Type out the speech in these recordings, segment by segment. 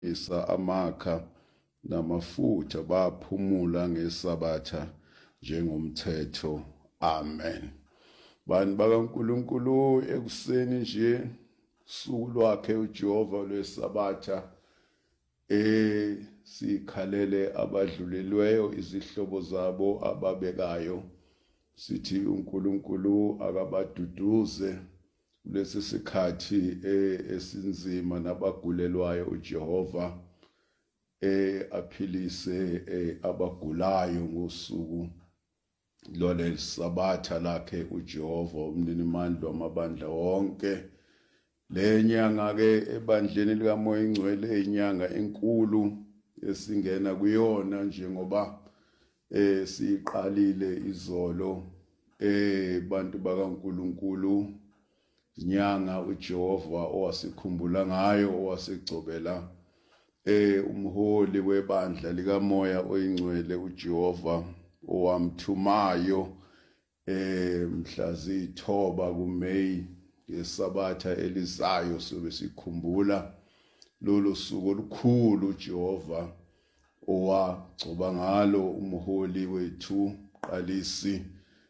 amakha namafutha baphumula ngesabatha njengomthetho. Amen. Bani bakaNkulunkulu, ekuseni nje usuku lwakhe uJehova lwesabatha sikhalele abadlulelweyo izihlobo zabo ababekayo, sithi uNkulunkulu akabaduduze kulesi sikhathi esinzima nabagulelwayo. uJehova aphilise abagulayo ngosuku lole sabatha lakhe uJehova umninimandla wamabandla wonke. Le nyanga ke ebandleni likaMoya Ingcwele inyanga enkulu esingena kuyona, njengoba siqalile izolo bantu bakaNkulunkulu, inyanga uJehova owasikhumbula ngayo, owasigcobela umholi webandla likaMoya Oyingcwele uJehova owamthumayo mhla ziyithoba kuMeyi ngesabatha elizayo. Sobe sikhumbula lolo suku olukhulu uJehova owagcoba ngalo umholi wethu Qalisi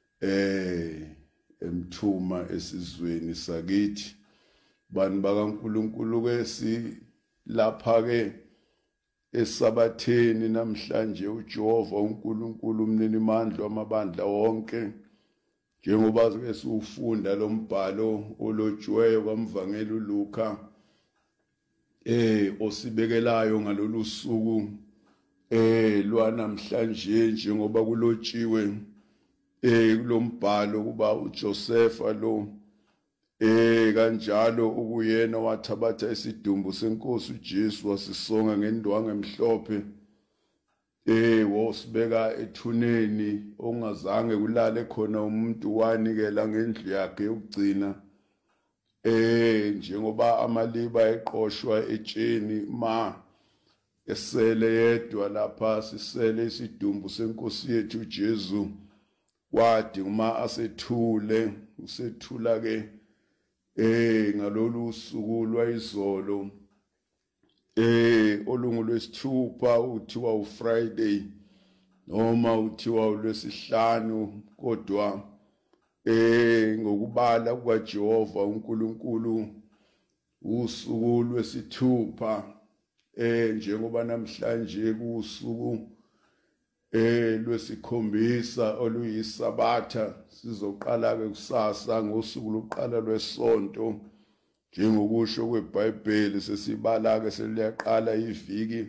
emthuma esizweni sakithi. Bani bakaNkulunkulu ke silapha ke esabatheni namhlanje uJehova uNkulunkulu umninimandla wamabandla wonke, njengoba ke siufunda lo mbhalo olotshiweyo kaMvangeli uLuka osibekelayo ngalolu suku lwanamhlanje, njengoba kulotshiwe kulombhalo kuba uJosefa lo kanjalo ukuyena wathabatha isidumbu senkosi uJesu wasisonga ngendwangu emhlophe wosibeka ethuneni ongazange kulale khona umuntu, wanikela ngendlu yakhe yokugcina njengoba amaliba eqoshwa etsheni ma esele yedwa lapha sisele isidumbu senkosi yethu uJesu. Kwathi uma asethule usethula ke ngalolu suku lwayizolo olungolwesithupha uthiwa uFriday noma uthiwa uLwesihlanu, kodwa ngokubala kukaJehova uNkulunkulu usuku lwesithupha, njengoba namhlanje kusuku lwesikhombisa oluyisabatha. Sizoqala ke kusasa ngosuku lokuqala lwesonto, njengokusho kweBhayibheli. Sesibala ke seliyaqala iviki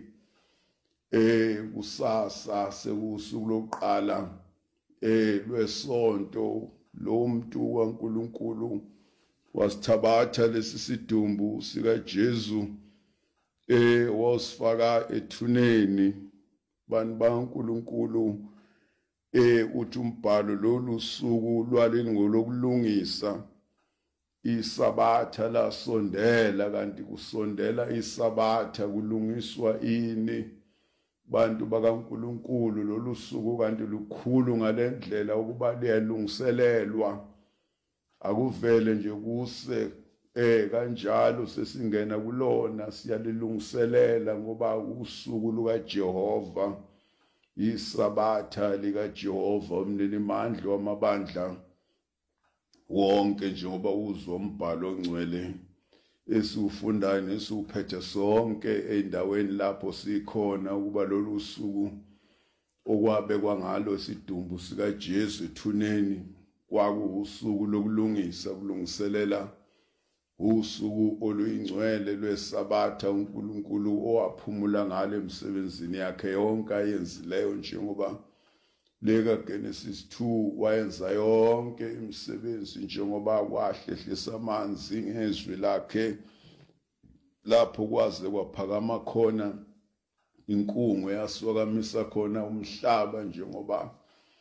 kusasa sekusuku lokuqala lwesonto. Lo muntu kaNkulunkulu wasithabatha lesi sidumbu sikaJesu wasifaka ethuneni. Bani bakaNkulunkulu, uthi umbhalo lolu suku lwalingolokulungisa isabatha lasondela. Kanti kusondela isabatha kulungiswa ini? Bantu bakaNkulunkulu, lolu suku kanti lukhulu ngalendlela ukuba liyalungiselelwa. Akuvele nje kuse kanjalo sesingena kulona, siyalilungiselela ngoba usuku lukaJehova, isabatha likaJehova umninimandla wamabandla wonke, njengoba uzwa umbhalo ongcwele esiufundayo nesiuphethe sonke ey'ndaweni lapho sikhona, ukuba lolu suku okwabekwa ngalo isidumbu sikaJesu ethuneni kwakuwusuku lokulungisa, kulungiselela usuku oluyingcwele lwesabatha uNkulunkulu owaphumula ngalo emsebenzini yakhe yonke ayenzileyo, njengoba leka Genesis 2 wayenza yonke imisebenzi njengoba kwahlehlisa amanzi ngezwi lakhe, lapho kwaze kwaphakama khona inkungu yaswakamisa khona umhlaba, njengoba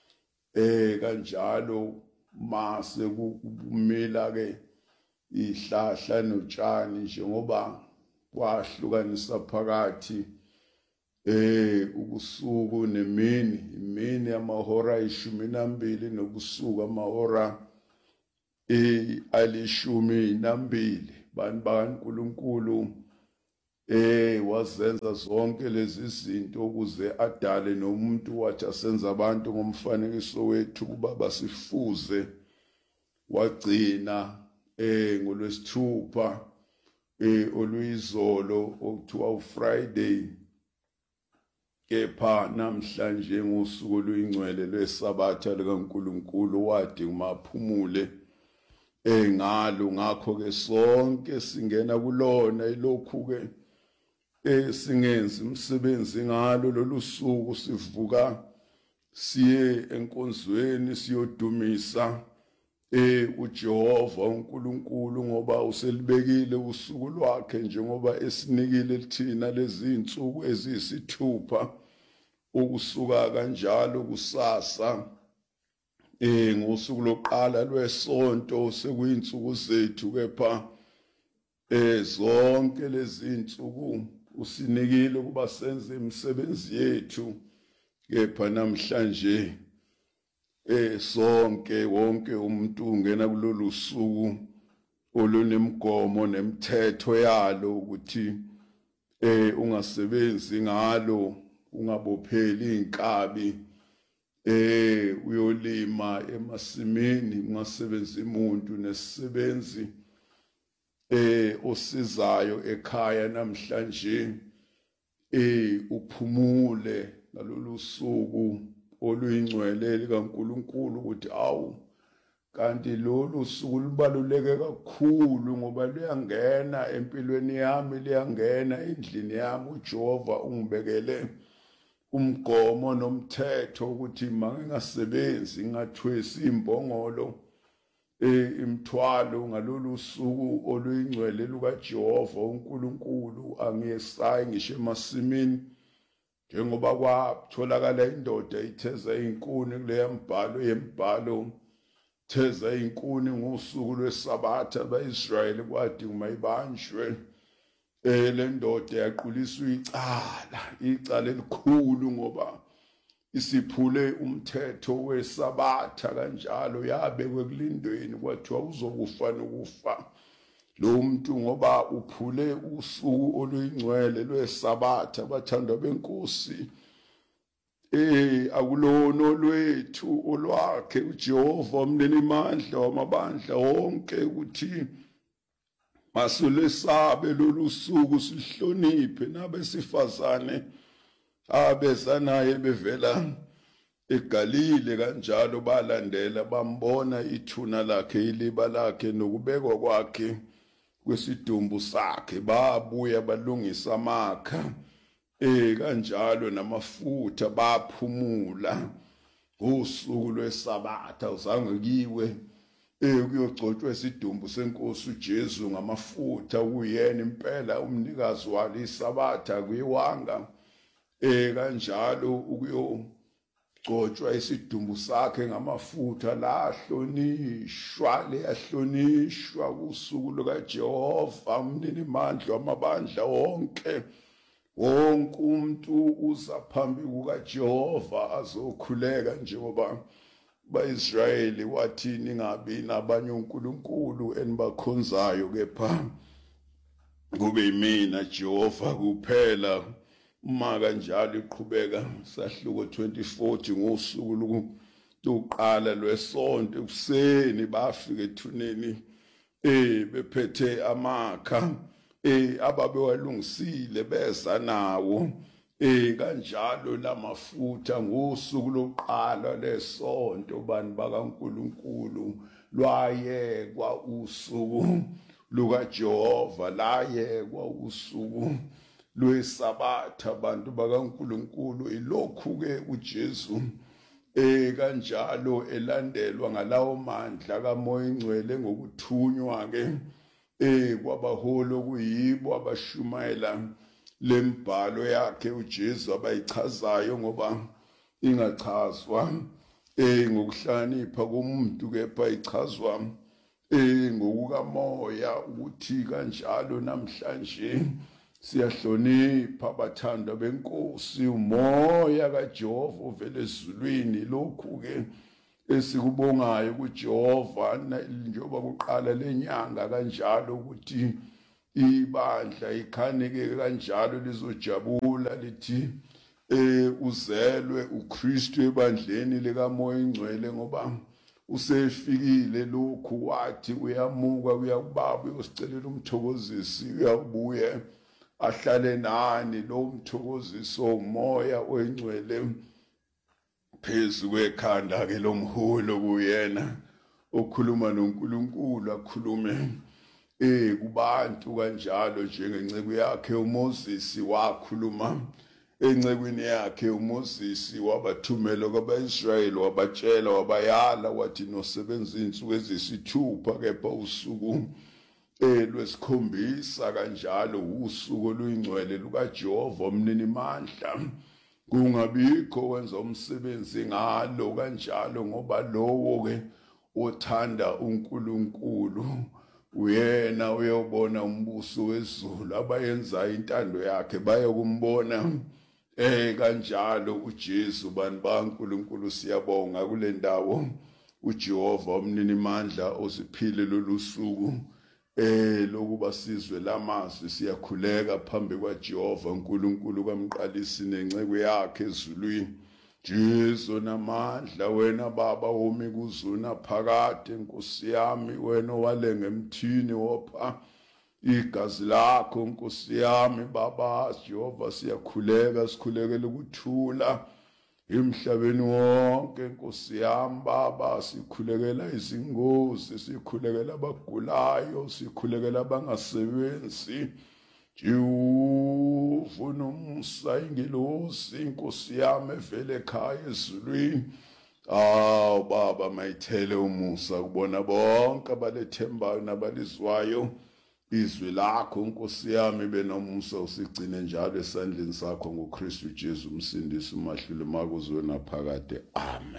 kanjalo mase kumila ke ihlahla notshani, njengoba kwahlukanisa phakathi ubusuku nemini, imini amahora 12 nobusuku amahora alishumi nambili. Bani bakaNkulunkulu wazenza zonke lezi zinto ukuze adale nomuntu, wathi asenza abantu ngomfanekiso wethu kuba basifuze. Wagcina ngolwesithupha oluyizolo okuthiwa uFriday, kepha namhlanje ngosuku oluyingcwele lwesabatha likaNkulunkulu wathi umaphumule ngalo. Ngakho-ke sonke singena kulona, ilokhu-ke singenzi umsebenzi ngalo lolu suku, sivuka siye enkonzweni siyodumisa uJehova uNkulunkulu, ngoba uselibekile usuku lwakhe, njengoba esinikile thina lezi insuku eziyisithupha ukusuka kanjalo kusasa ngosuku lokuqala lwesonto sekuyinsuku zethu. Kepha zonke lezi insuku usinikile ukuba senze imisebenzi yethu, kepha namhlanje sonke wonke umuntu ungena kulolu suku olunemigomo nemithetho yalo, ukuthi ungasebenzi ngalo, ungabopheli inkabi, uyolima emasimini, ungasebenzi umuntu nesisebenzi osizayo ekhaya namhlanje uphumule ngalolu suku oluyingcwele likaNkulunkulu, ukuthi kanti lolu suku lubaluleke kakhulu ngoba luyangena empilweni yami, liyangena endlini yami. uJehova ungibekele umgomo nomthetho ukuthi mangingasebenzi, ngingathwesi imbongolo imthwalo ngalolu suku oluyingcwele lukaJehova uNkulunkulu. Angiyesayi ngisho emasimini, njengoba kwatholakala indoda itheza inkuni kuleya mbhalo yemibhalo, theza inkuni ngosuku lwesabatha abaIsrayeli kwadinga mayibanjwe. Le ndoda yaquliswa icala elikhulu ngoba isiphule umthetho wesabatha, kanjalo yabekwe kulindweni, kwathiwa uzokufa nokufa lo muntu ngoba uphule usuku oluyingcwele lwesabatha. Bathandwa benkosi, akulona olwethu olwakhe uJehova umninimandla wamabandla wonke, ukuthi masulesabe lolu suku, sihloniphe nabesifazane abeza naye bevela eGalile, kanjalo balandela bambona ithuna lakhe, iliba lakhe, nokubekwa kwakhe kwesidumbu sakhe. Babuya balungisa amakha kanjalo namafutha, baphumula ngosuku lwesabatha. Uzange kiwe kuyogcotshwa isidumbu senkosi uJesu ngamafutha, uyena impela umnikazi walo isabatha, kuyiwanga kanjalo ukuyogcotshwa isidumbu sakhe ngamafutha. Lahlonishwa kusuku lukaJehova umninimandla wamabandla wonke. Wonke umuntu uza phambi kukaJehova azokhuleka, njengoba ba-Israyeli wathi ningabi nabanye unkulunkulu enibakhonzayo, kepha kube yimina Jehova kuphela. Uma kanjalo iqhubeka, sahluko 2040 ngosuku lokuqala lwesonto ekuseni, bafika ethuneni bephethe amakha ababewalungisile, beza nawo kanjalo lamafutha ngosuku lokuqala lesonto. Bani bakaNkulunkulu, lwayekwa usuku lukaJehova, layekwa usuku lwesabatha. Bantu bakaNkulunkulu, ilokhu-ke uJesu kanjalo elandelwa ngalawo mandla kaMoya Ingcwele, ngokuthunywa-ke kwabaholi okuyibo abashumayela lembhalo yakhe uJesu abayichazayo, ngoba ingachazwa ngokuhlakanipha komuntu, kepha ichazwa ngokukamoya, ukuthi kanjalo namhlanje siyahlonipha abathandwa benkosi, umoya kaJehova uvele ezulwini. Lokhu-ke esikubongayo kuJehova njengoba kuqala lenyanga kanjalo, ukuthi ibandla ikhanike kanjalo lizojabula lithi uzelwe uKristu ebandleni likaMoya Ingcwele, ngoba usefikile lokhu wathi uyamuka uyakubaba uyosicelela umthokozisi, uyabuye ahlale nani lo mthokozisi womoya oyingcwele phezu kwekhanda ke lomholo, kuyena okhuluma noNkulunkulu akhulume kubantu kanjalo njengenceku yakhe uMoses wakhuluma encekwini yakhe uMoses, wabathumela kwabaIsrayeli wabatshela wabayala wathi nosebenza insuku ezisithupha kepha usuku lwesikhombisa kanjalo usuku oluyingcwele lukaJehova omninimandla, kungabikho wenza umsebenzi ngalo kanjalo, ngoba lowo ke othanda uNkulunkulu uyena uyobona umbuso wezulu, abayenza intando yakhe bayokumbona kanjalo uJesu. Bantu baNkulunkulu siyabonga kule ndawo uJehova omninimandla osiphile lolu suku lokuba sizwe lamazwi, siyakhuleka phambi kwaJehova uNkulunkulu kamqalisi nenceku yakhe ezulwini. Jesu namandla, wena Baba womi kuzuna phakade, Nkosi yami, wena owalenga emthini wopha igazi lakho, Nkosi yami Baba Jehova, siyakhuleka sikhulekela ukuthula emhlabeni wonke, Nkosi yami Baba, sikhulekela izingozi, sikhulekela abagulayo, sikhulekela abangasebenzi. Jehova nomusa ingelosi, Nkosi yami evele ekhaya ezulwini. Baba mayithele umusa kubona bonke abalethembayo nabalizwayo izwi lakho, Nkosi yami, benomusa usigcine njalo esandleni sakho ngoKristu Jesu umsindisi umahlule makuzwe naphakade. Amen.